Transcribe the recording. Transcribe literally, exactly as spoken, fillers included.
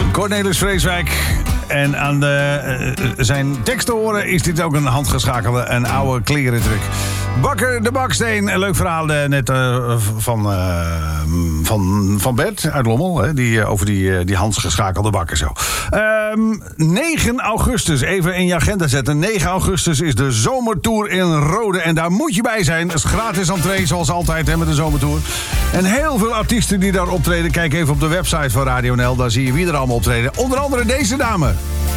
Cornelis Vreeswijk. En aan de, uh, zijn tekst te horen is dit ook een handgeschakelde, een oude klerentruk. Bakker de Baksteen, een leuk verhaal uh, net uh, van, uh, van, van Bert uit Lommel. Hè, die, uh, over die, uh, die handgeschakelde bakker zo. Um, negen augustus, even in je agenda zetten. negen augustus is de zomertour in Rode. En daar moet je bij zijn. Het is gratis entree, zoals altijd hè, met de zomertour. En heel veel artiesten die daar optreden. Kijk even op de website van Radio N L. Daar zie je wie er allemaal optreden. Onder andere deze dame.